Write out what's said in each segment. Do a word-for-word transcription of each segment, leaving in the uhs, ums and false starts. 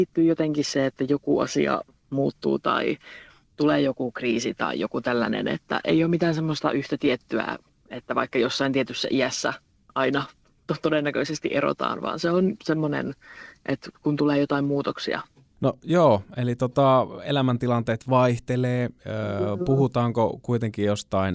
liittyy jotenkin se, että joku asia muuttuu tai tulee joku kriisi tai joku tällainen, että ei ole mitään semmoista yhtä tiettyä, että vaikka jossain tietyssä iässä aina todennäköisesti erotaan, vaan se on semmoinen, että kun tulee jotain muutoksia. No joo, eli tota, elämäntilanteet vaihtelee. Öö, puhutaanko kuitenkin jostain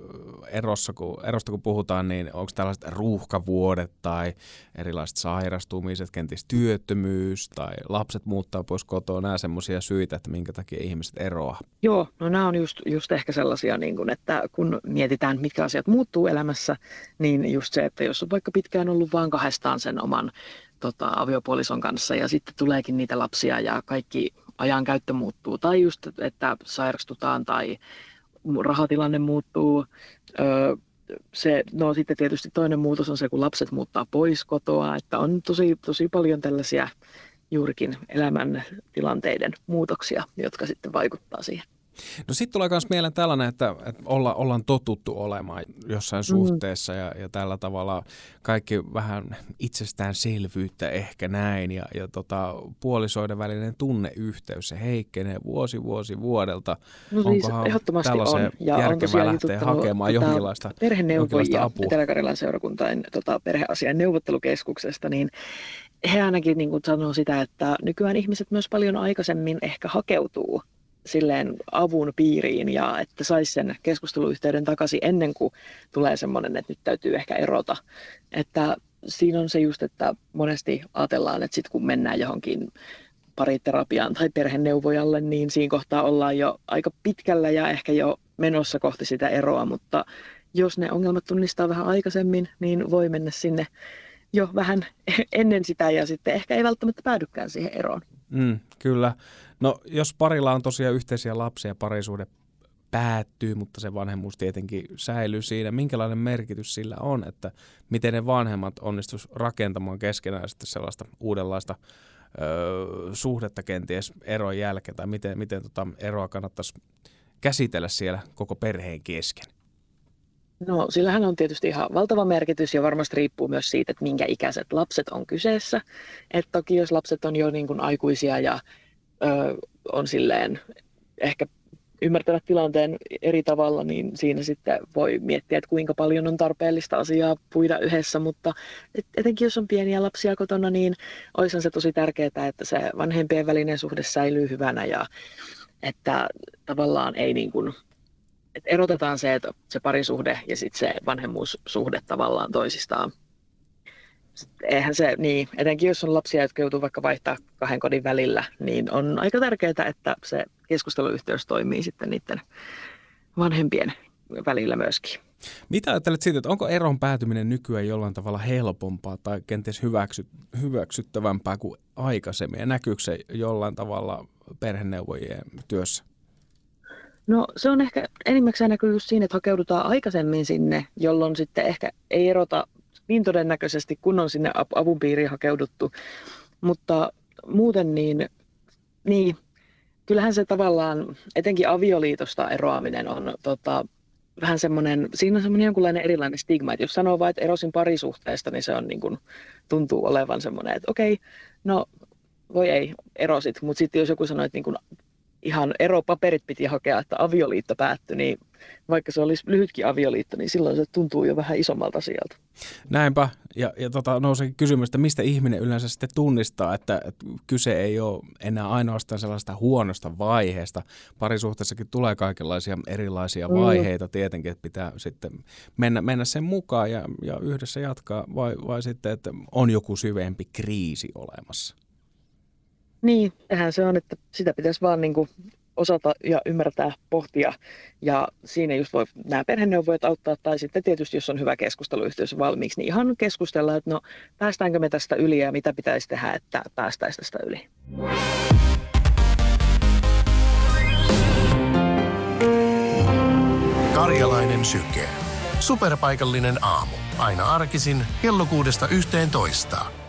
erossa, kun, erosta kun puhutaan, niin onko tällaiset ruuhkavuodet tai erilaiset sairastumiset, kenties työttömyys tai lapset muuttaa pois kotoa, nämä semmoisia syitä, että minkä takia ihmiset eroaa? Joo, no nämä on just, just ehkä sellaisia, niin kun, että kun mietitään, mitkä asiat muuttuu elämässä, niin just se, että jos on vaikka pitkään ollut vaan kahdestaan sen oman tota, aviopuolison kanssa ja sitten tuleekin niitä lapsia ja kaikki ajankäyttö muuttuu tai just, että sairastutaan tai rahatilanne muuttuu. Öö, se, no sitten tietysti toinen muutos on se, kun lapset muuttaa pois kotoa, että on tosi, tosi paljon tällaisia juurikin elämäntilanteiden muutoksia, jotka sitten vaikuttaa siihen. No sitten tulee myös mieleen tällainen, että, että olla, ollaan totuttu olemaan jossain suhteessa ja, ja tällä tavalla kaikki vähän itsestäänselvyyttä ehkä näin ja, ja tota, puolisoiden välinen tunneyhteys, se heikkenee vuosi vuosi vuodelta. No siis ehdottomasti on. Ja järkevää lähteä hakemaan tota, jonkinlaista, jonkinlaista apua. Etelä-Karjalan seurakuntain tota, perheasian neuvottelukeskuksesta, niin he ainakin niin kuin sanoo sitä, että nykyään ihmiset myös paljon aikaisemmin ehkä hakeutuu silleen avun piiriin ja että saisi sen keskusteluyhteyden takaisin ennen kuin tulee semmoinen, että nyt täytyy ehkä erota. Että siinä on se just, että monesti ajatellaan, että sitten kun mennään johonkin pariterapiaan tai perheneuvojalle, niin siinä kohtaa ollaan jo aika pitkällä ja ehkä jo menossa kohti sitä eroa, mutta jos ne ongelmat tunnistaa vähän aikaisemmin, niin voi mennä sinne jo vähän ennen sitä ja sitten ehkä ei välttämättä päädykään siihen eroon. Mm, kyllä. No jos parilla on tosiaan yhteisiä lapsia, parisuhde päättyy, mutta se vanhemmuus tietenkin säilyy siinä. Minkälainen merkitys sillä on, että miten ne vanhemmat onnistuisivat rakentamaan keskenään sitten sellaista uudenlaista ö, suhdetta kenties eron jälkeen, tai miten, miten tota eroa kannattaisi käsitellä siellä koko perheen kesken? No sillähän on tietysti ihan valtava merkitys ja varmasti riippuu myös siitä, että minkä ikäiset lapset on kyseessä. Et toki jos lapset on jo niin kuin aikuisia ja ö, on silleen ehkä ymmärtävät tilanteen eri tavalla, niin siinä sitten voi miettiä, että kuinka paljon on tarpeellista asiaa puida yhdessä, mutta etenkin jos on pieniä lapsia kotona, niin olisihan se tosi tärkeää, että se vanhempien välinen suhde säilyy hyvänä ja että tavallaan ei niin kuin että erotetaan se, että se parisuhde ja sitten se vanhemmuussuhde tavallaan toisistaan. Sitten eihän se, niin, etenkin jos on lapsia, jotka joutuu vaikka vaihtaa kahden kodin välillä, niin on aika tärkeää, että se keskusteluyhteys toimii sitten niiden vanhempien välillä myöskin. Mitä ajattelet siitä, että onko eron päätyminen nykyään jollain tavalla helpompaa tai kenties hyväksy, hyväksyttävämpää kuin aikaisemmin? Ja näkyykö se jollain tavalla perheneuvojien työssä? No se on ehkä enimmäkseen näkyy just siinä, että hakeudutaan aikaisemmin sinne, jolloin sitten ehkä ei erota niin todennäköisesti, kun on sinne avun piiriin hakeuduttu. Mutta muuten niin, niin kyllähän se tavallaan, etenkin avioliitosta eroaminen on tota, vähän semmoinen, siinä on semmoinen jonkunlainen erilainen stigma, että jos sanoo vain, että erosin parisuhteesta, niin se on niin kuin, tuntuu olevan semmoinen, että okei, no voi ei, erosit, mutta sitten jos joku sanoo, että niin kuin, ihan eropaperit piti hakea, että avioliitto päättyi, niin vaikka se olisi lyhytkin avioliitto, niin silloin se tuntuu jo vähän isommalta sieltä. Näinpä, ja, ja tota, nouseekin kysymys, että mistä ihminen yleensä sitten tunnistaa, että, että kyse ei ole enää ainoastaan sellaista huonosta vaiheesta. Parisuhteessakin tulee kaikenlaisia erilaisia vaiheita mm. tietenkin, että pitää sitten mennä, mennä sen mukaan ja, ja yhdessä jatkaa, vai, vai sitten, että on joku syvempi kriisi olemassa. Niin, eihän se on, että sitä pitäisi vaan niin kuin osata ja ymmärtää, pohtia ja siinä just voi nämä perheneuvojat auttaa tai sitten tietysti jos on hyvä keskusteluyhteys valmiiksi, niin ihan keskustella, että no päästäänkö me tästä yli ja mitä pitäisi tehdä, että päästäisiin tästä yli. Karjalainen syke. Superpaikallinen aamu. Aina arkisin kello kuudesta yhteentoista.